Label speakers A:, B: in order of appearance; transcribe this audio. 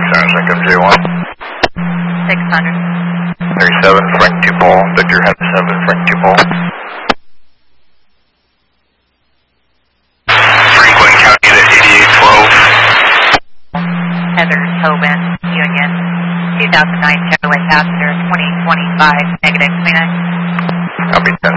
A: Center, Lincoln J1.
B: 600.
A: 37, Frank 2 Paul, Victor Heather 7, Frank 2 Paul. Franklin County to 8812.
B: Heather Tobin, you again. 2009 Chevrolet Passenger, 2025, negative 29.
A: Copy 10